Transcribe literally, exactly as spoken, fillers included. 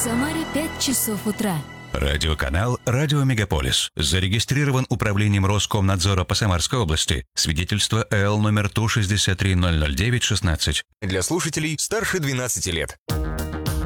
Самаре пять часов утра. Радиоканал «Радио Мегаполис». Зарегистрирован управлением Роскомнадзора по Самарской области. Свидетельство Л номер Ту шестьдесят три ноль ноль девять шестнадцать. Для слушателей старше двенадцати лет.